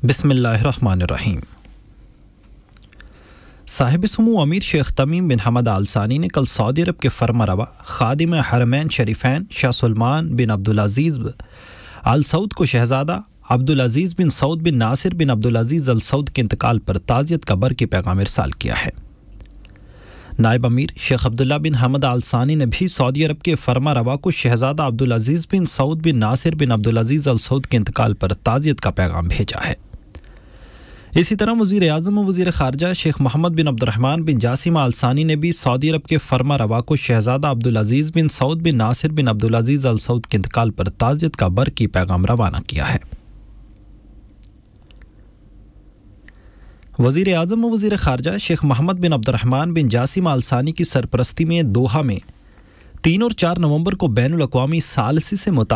बिस्मिल्लाहिर्रहमानिर्रहीम। साहिब समू अमीर शेख तमीम बिन हमद आल सानी ने कल सऊदी अरब के फरमारवा खादिम हरमैन शरीफैन शाह सुलेमान बिन अब्दुल अजीज़ अल सऊद को शहज़ादा अब्दुल अजीज़ बिन सऊद बिन नासिर बिन अब्दुल अजीज़ अल सऊद के इंतकाल पर ताज़ियत का बरकी पैगाम इरसाल किया है। नायब अमीर शेख अब्दुल्ला बिन हमद आल सानी ने भी सऊदी अरब के फरमारवा को शहज़ादा अब्दुल अजीज़ बिन सऊद बिन नासिर बिन अब्दुल अजीज़ अल सऊद के इंतकाल पर ताज़ियत का पैगाम भेजा है। इसी तरह वज़ीर आज़म और वज़ीर ख़ारजा शेख मोहम्मद बिन अब्दुर्रहमान बिन जासिम आल सानी ने भी सऊदी अरब के फरमारवा को शहज़ादा अब्दुल अजीज़ बिन सऊद बिन नासिर बिन अब्दुल अजीज़ अल सऊद के इंतकाल पर ताज़ियत का बरकी पैगाम रवाना किया है। वज़ीर आज़म और वज़ीर ख़ारजा शेख मोहम्मद बिन अब्दुर्रहमान बिन जासिम आल सानी की सरपरस्ती में दोहा में 3 और 4 नवंबर को बैनुल अक़वामी सालसी से